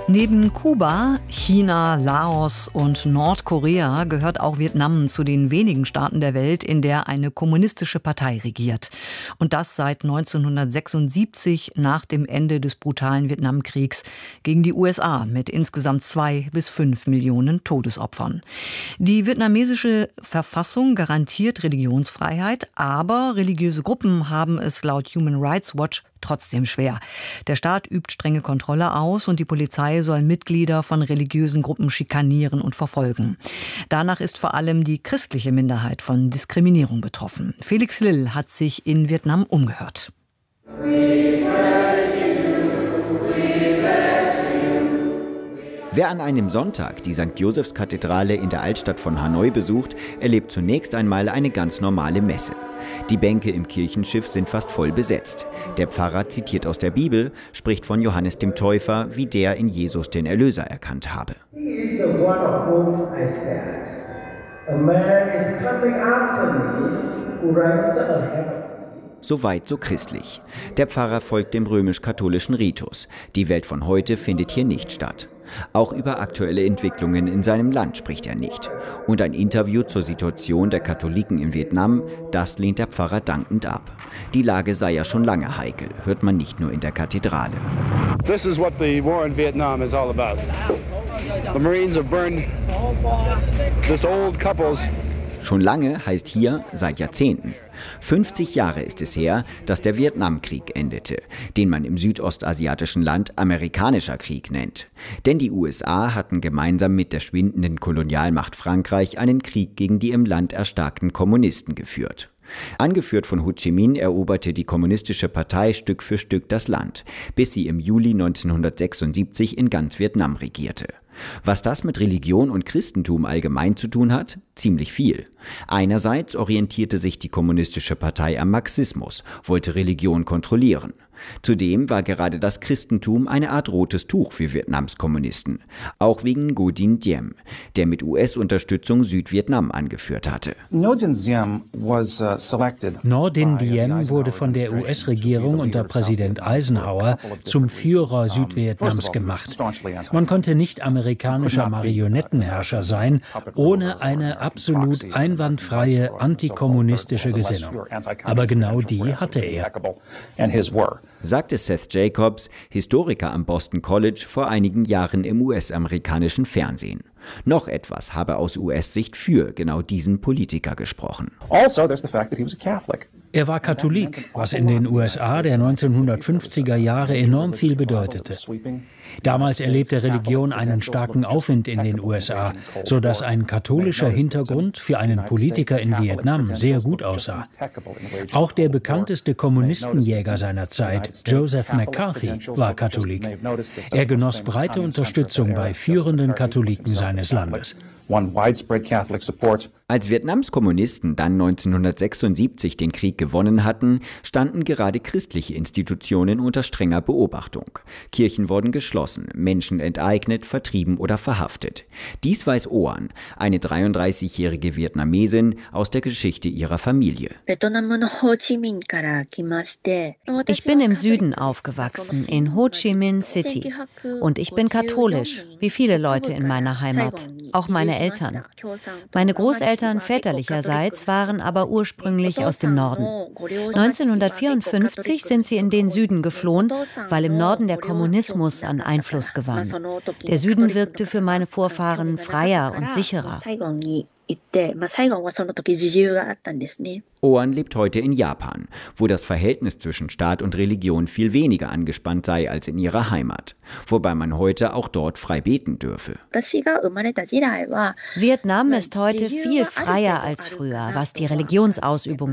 Neben Kuba, China, Laos und Nordkorea gehört auch Vietnam zu den wenigen Staaten der Welt, in der eine kommunistische Partei regiert. Und das seit 1976 nach dem Ende des brutalen Vietnamkriegs gegen die USA mit insgesamt 2 bis 5 Millionen Todesopfern. Die vietnamesische Verfassung garantiert Religionsfreiheit, aber religiöse Gruppen haben es laut Human Rights Watch trotzdem schwer. Der Staat übt strenge Kontrolle aus und die Polizei soll Mitglieder von religiösen Gruppen schikanieren und verfolgen. Danach ist vor allem die christliche Minderheit von Diskriminierung betroffen. Felix Lill hat sich in Vietnam umgehört. Wer an einem Sonntag die St. Josephs-Kathedrale in der Altstadt von Hanoi besucht, erlebt zunächst einmal eine ganz normale Messe. Die Bänke im Kirchenschiff sind fast voll besetzt. Der Pfarrer zitiert aus der Bibel, spricht von Johannes dem Täufer, wie der in Jesus den Erlöser erkannt habe. Soweit so christlich. Der Pfarrer folgt dem römisch-katholischen Ritus. Die Welt von heute findet hier nicht statt. Auch über aktuelle Entwicklungen in seinem Land spricht er nicht. Und ein Interview zur Situation der Katholiken in Vietnam, das lehnt der Pfarrer dankend ab. Die Lage sei ja schon lange heikel, hört man nicht nur in der Kathedrale. This is what the war in Vietnam is all about. The Marines have burned this old couple's. Schon lange heißt hier seit Jahrzehnten. 50 Jahre ist es her, dass der Vietnamkrieg endete, den man im südostasiatischen Land amerikanischer Krieg nennt. Denn die USA hatten gemeinsam mit der schwindenden Kolonialmacht Frankreich einen Krieg gegen die im Land erstarkten Kommunisten geführt. Angeführt von Ho Chi Minh eroberte die kommunistische Partei Stück für Stück das Land, bis sie im Juli 1976 in ganz Vietnam regierte. Was das mit Religion und Christentum allgemein zu tun hat? Ziemlich viel. Einerseits orientierte sich die kommunistische Partei am Marxismus, wollte Religion kontrollieren. Zudem war gerade das Christentum eine Art rotes Tuch für Vietnams Kommunisten. Auch wegen Ngo Dinh Diem, der mit US-Unterstützung Südvietnam angeführt hatte. Ngo Dinh Diem wurde von der US-Regierung unter Präsident Eisenhower zum Führer Südvietnams gemacht. Man konnte nicht amerikanischer Marionettenherrscher sein, ohne eine absolut einwandfreie antikommunistische Gesinnung. Aber genau die hatte er. Sagte Seth Jacobs, Historiker am Boston College, vor einigen Jahren im US-amerikanischen Fernsehen. Noch etwas habe aus US-Sicht für genau diesen Politiker gesprochen. Er war Katholik, was in den USA der 1950er Jahre enorm viel bedeutete. Damals erlebte Religion einen starken Aufwind in den USA, sodass ein katholischer Hintergrund für einen Politiker in Vietnam sehr gut aussah. Auch der bekannteste Kommunistenjäger seiner Zeit, Joseph McCarthy, war Katholik. Er genoss breite Unterstützung bei führenden Katholiken seines Landes. Als Vietnams Kommunisten dann 1976 den Krieg gewonnen hatten, standen gerade christliche Institutionen unter strenger Beobachtung. Kirchen wurden geschlossen, Menschen enteignet, vertrieben oder verhaftet. Dies weiß Oan, eine 33-jährige Vietnamesin, aus der Geschichte ihrer Familie. Ich bin im Süden aufgewachsen, in Ho Chi Minh City. Und ich bin katholisch, wie viele Leute in meiner Heimat, auch meine Eltern. Meine Großeltern väterlicherseits waren aber ursprünglich aus dem Norden. 1954 sind sie in den Süden geflohen, weil im Norden der Kommunismus an Einfluss gewann. Der Süden wirkte für meine Vorfahren freier und sicherer. Oan lebt heute in Japan, wo das Verhältnis zwischen Staat und Religion viel weniger angespannt sei als in ihrer Heimat, wobei man heute auch dort frei beten dürfe. Vietnam ist heute viel freier als früher, was die Religionsausübung